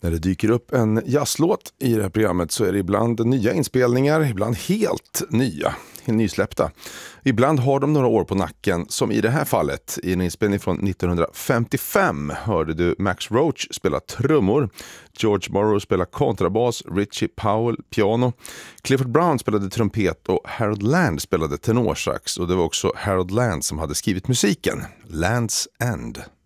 När det dyker upp en jazzlåt i det här programmet så är det ibland nya inspelningar, ibland helt nysläppta. Ibland har de några år på nacken, som i det här fallet. I en inspelning från 1955 hörde du Max Roach spela trummor, George Morrow spela kontrabas, Richie Powell piano, Clifford Brown spelade trumpet och Harold Land spelade tenorsax. Och det var också Harold Land som hade skrivit musiken, Land's End.